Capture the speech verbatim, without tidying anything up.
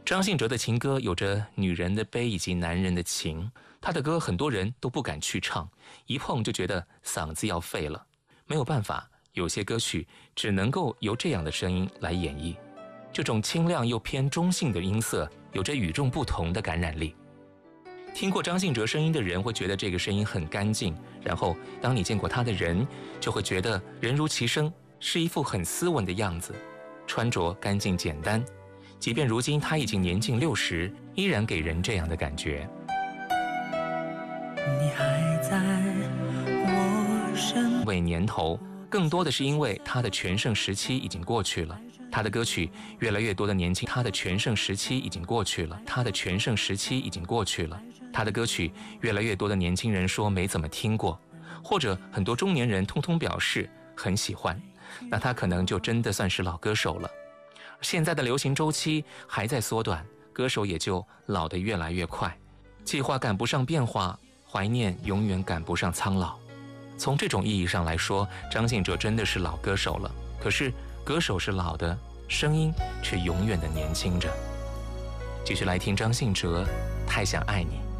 张信哲的情歌有着女人的悲以及男人的情，他的歌很多人都不敢去唱，一碰就觉得嗓子要废了。没有办法，有些歌曲只能够由这样的声音来演绎。这种清亮又偏中性的音色，有着与众不同的感染力。听过张信哲声音的人会觉得这个声音很干净，然后当你见过他的人，就会觉得人如其声，是一副很斯文的样子，穿着干净简单。即便如今他已经年近六十，依然给人这样的感觉。 你还在我身为年头，更多的是因为他的全盛时期已经过去了。他的歌曲越来越多的年轻，他的全盛时期已经过去了。他的全盛时期已经过去了。他的歌曲越来越多的年轻人说没怎么听过，或者很多中年人通通表示很喜欢，那他可能就真的算是老歌手了。现在的流行周期还在缩短，歌手也就老得越来越快。计划赶不上变化，怀念永远赶不上苍老。从这种意义上来说，张信哲真的是老歌手了。可是歌手是老的，声音却永远的年轻着。继续来听张信哲《太想爱你》。